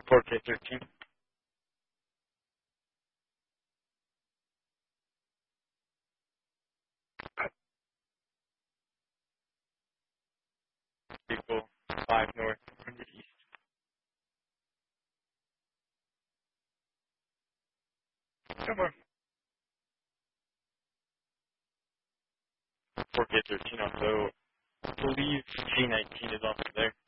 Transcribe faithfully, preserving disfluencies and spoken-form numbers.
four K thirteen. People five north, one hundred east. Somewhere. four K thirteen also. I believe G nineteen is also there.